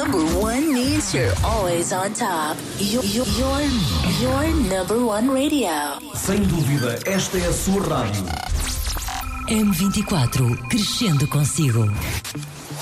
number one means you're always on top. Your number one radio. Sem dúvida, esta é a sua rádio. M24, crescendo consigo.